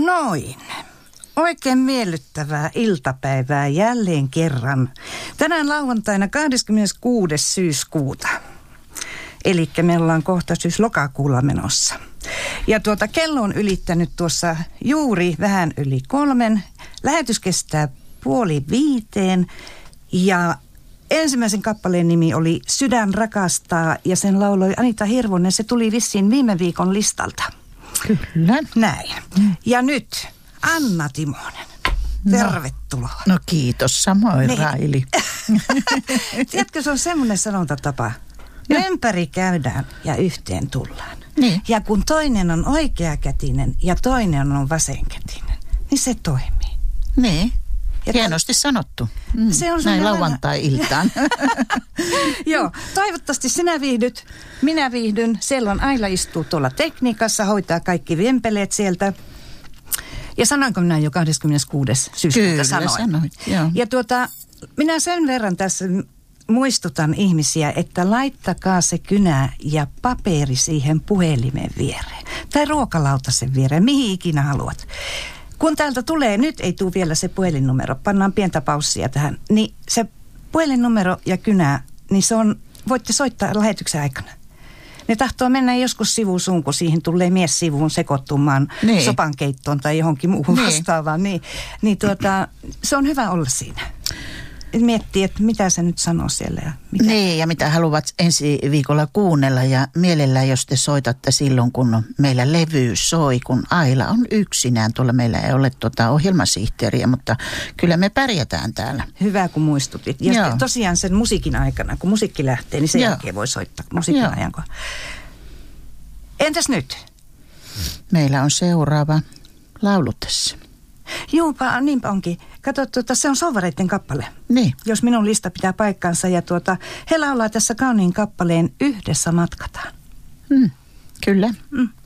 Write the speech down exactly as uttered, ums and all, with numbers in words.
Noin. Oikein miellyttävää iltapäivää jälleen kerran. Tänään lauantaina kahdeskymmeneskuudes syyskuuta. Eli me ollaan kohta syys-lokakuulla menossa. Ja tuota kello on ylittänyt tuossa juuri vähän yli kolmen. Lähetys kestää puoli viiteen ja ensimmäisen kappaleen nimi oli Sydän rakastaa ja sen lauloi Anita Hirvonen. Se tuli vissiin viime viikon listalta. Kyllä. Näin. Mm. Ja nyt Anna Timonen. Tervetuloa. No, no kiitos samoin, niin. Raili. Tiedätkö, se on semmoinen sanontatapa. No. Ympäri käydään ja yhteen tullaan. Niin. Ja kun toinen on oikeakätinen ja toinen on vasenkätinen, niin se toimii. Niin. Ja hienosti to- sanottu. Mm. Se on näin lauantai-iltaan. Joo, toivottavasti sinä viihdyt, minä viihdyn. Siellä on Aila istuu tuolla tekniikassa, hoitaa kaikki vempeleet sieltä. Ja sanoinko minä jo kahdeskymmeneskuudes syyskuuta sanoin? Sanoit, joo. Ja tuota, minä sen verran tässä muistutan ihmisiä, että laittakaa se kynä ja paperi siihen puhelimen viereen. Tai ruokalautasen viereen, mihin ikinä haluat. Kun täältä tulee, nyt ei tule vielä se puhelinnumero, pannaan pientä paussia tähän, niin se puhelinnumero ja kynä, niin se on, voitte soittaa lähetyksen aikana. Ne tahtoo mennä joskus sivusuun, kun siihen tulee mies sivuun sekoittumaan niin. sopankeittoon tai johonkin muuhun niin. vastaavaan. Niin, niin tuota, se on hyvä olla siinä. Miettii, että mitä se nyt sanoo siellä. Ja mitä. Niin, ja mitä haluavat ensi viikolla kuunnella. Ja mielellään, jos te soitatte silloin, kun meillä levy soi, kun Aila on yksinään. Tuolla meillä ei ole tuota ohjelmasihteeriä, mutta kyllä me pärjätään täällä. Hyvä, kun muistutit. Ja Joo. tosiaan sen musiikin aikana, kun musiikki lähtee, niin sen Joo. jälkeen voi soittaa musiikin Joo. ajan. Entäs nyt? Meillä on seuraava laulu tässä. Juupa, niinpä onkin. Kato, tuota, se on Solvareitten kappale. Niin. Jos minun lista pitää paikkansa. Ja tuota, he laulaa tässä kauniin kappaleen Yhdessä matkataan. Mm, kyllä. Mm.